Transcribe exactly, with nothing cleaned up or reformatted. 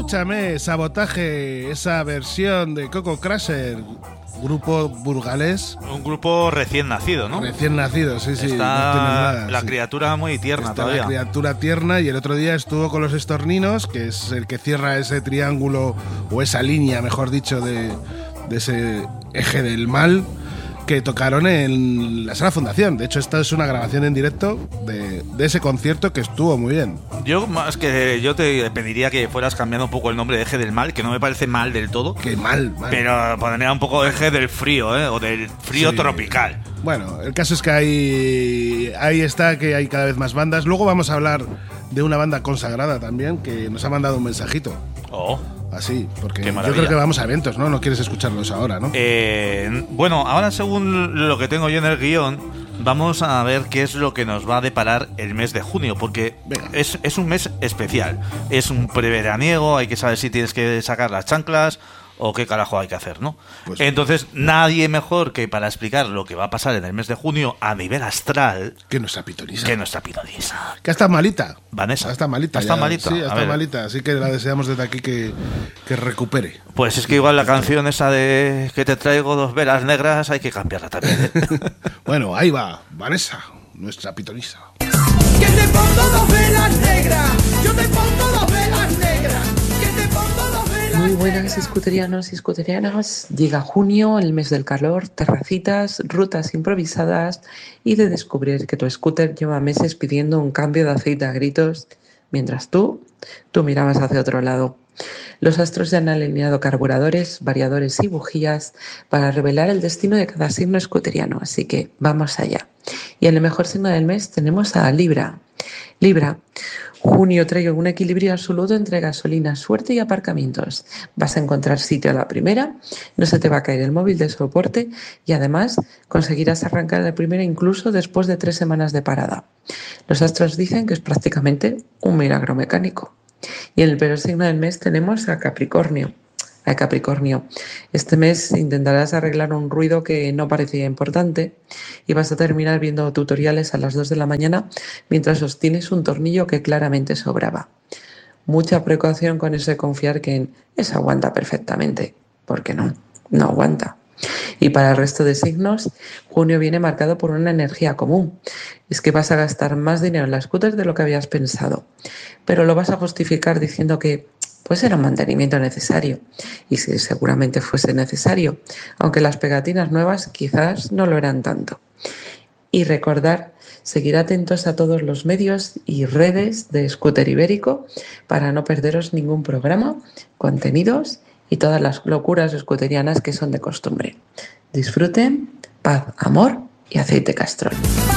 escúchame, Sabotaje, esa versión de Coco Crusher, grupo burgalés. Un grupo recién nacido, ¿no? Recién nacido, sí, sí. Está no tiene nada, la sí. criatura muy tierna Está todavía. La criatura tierna, y el otro día estuvo con los Estorninos, que es el que cierra ese triángulo, o esa línea, mejor dicho, de, de ese eje del mal, que tocaron en la Sala Fundación. De hecho, esta es una grabación en directo de, de ese concierto, que estuvo muy bien. Yo más que yo te pediría que fueras cambiando un poco el nombre de Eje del Mal, que no me parece mal del todo. Que mal, mal. Pero pondría un poco Eje del Frío, ¿eh? O del frío sí. tropical. Bueno, el caso es que ahí, ahí está, que hay cada vez más bandas. Luego vamos a hablar de una banda consagrada también, que nos ha mandado un mensajito. Oh. Así, porque yo creo que vamos a eventos, ¿no? No quieres escucharlos ahora, ¿no? Eh, bueno, ahora según lo que tengo yo en el guión, vamos a ver qué es lo que nos va a deparar el mes de junio, porque es, es un mes especial. Es un preveraniego, hay que saber si tienes que sacar las chanclas o qué carajo hay que hacer, ¿no? Pues entonces, nadie mejor que para explicar lo que va a pasar en el mes de junio a nivel astral que nuestra pitonisa. Que nuestra pitonisa. Que está malita. Vanessa. Está malita. Está malita. Sí, está malita. Así que la deseamos desde aquí que, que recupere. Pues es que igual la canción esa de que te traigo dos velas negras hay que cambiarla también, ¿eh? Bueno, ahí va. Vanessa, nuestra pitonisa. Que te pongo dos velas negras. Yo te pongo dos velas negras. Muy buenas escuterianos y escuterianas. Llega junio, el mes del calor, terracitas, rutas improvisadas y de descubrir que tu scooter lleva meses pidiendo un cambio de aceite a gritos, mientras tú, tú mirabas hacia otro lado. Los astros ya han alineado carburadores, variadores y bujías para revelar el destino de cada signo scooteriano, así que vamos allá. Y en el mejor signo del mes tenemos a Libra. Libra, junio trae un equilibrio absoluto entre gasolina, suerte y aparcamientos. Vas a encontrar sitio a la primera, no se te va a caer el móvil de soporte y además conseguirás arrancar de primera incluso después de tres semanas de parada. Los astros dicen que es prácticamente un milagro mecánico. Y en el peor signo del mes tenemos a Capricornio. A Capricornio, este mes intentarás arreglar un ruido que no parecía importante y vas a terminar viendo tutoriales a las dos de la mañana mientras sostienes un tornillo que claramente sobraba. Mucha precaución con eso de confiar que en eso aguanta perfectamente, porque no, no aguanta. Y para el resto de signos, junio viene marcado por una energía común. Es que vas a gastar más dinero en las scooters de lo que habías pensado, pero lo vas a justificar diciendo que pues era un mantenimiento necesario, y si seguramente fuese necesario, aunque las pegatinas nuevas quizás no lo eran tanto. Y recordar, seguir atentos a todos los medios y redes de Scooter Ibérico para no perderos ningún programa, contenidos y todas las locuras scooterianas que son de costumbre. Disfruten, paz, amor y aceite castrol.